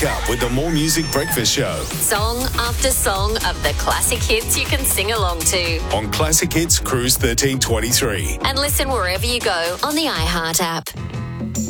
Wake up with the More Music Breakfast Show Song after song of the classic hits you can sing along to. on Classic Hits Cruise 1323. And listen wherever you go on the iHeart app.